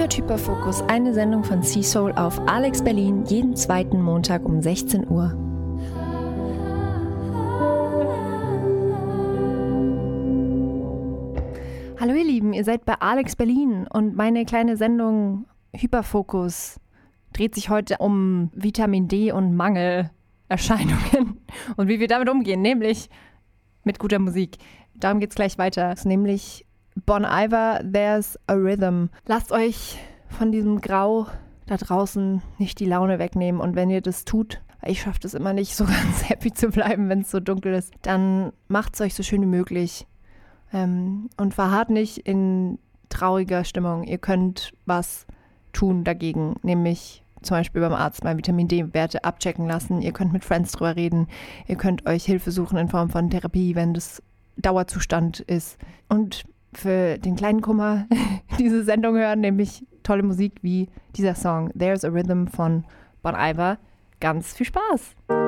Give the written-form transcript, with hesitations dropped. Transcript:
hört Hyperfokus, eine Sendung von Seasoul auf Alex Berlin, jeden zweiten Montag um 16 Uhr. Hallo ihr Lieben, ihr seid bei Alex Berlin und meine kleine Sendung Hyperfokus dreht sich heute um Vitamin D und Mangelerscheinungen und wie wir damit umgehen, nämlich mit guter Musik. Darum geht's gleich weiter, nämlich Bon Iver, There's a Rhythm. Lasst euch von diesem Grau da draußen nicht die Laune wegnehmen und wenn ihr das tut, weil ich schaffe das immer nicht, so ganz happy zu bleiben, wenn es so dunkel ist, dann macht es euch so schön wie möglich und verharrt nicht in trauriger Stimmung. Ihr könnt was tun dagegen, nämlich zum Beispiel beim Arzt mal Vitamin D-Werte abchecken lassen. Ihr könnt mit Friends drüber reden. Ihr könnt euch Hilfe suchen in Form von Therapie, wenn das Dauerzustand ist. Und für den kleinen Kummer diese Sendung hören, nämlich tolle Musik wie dieser Song There's a Rhythm von Bon Iver. Ganz viel Spaß!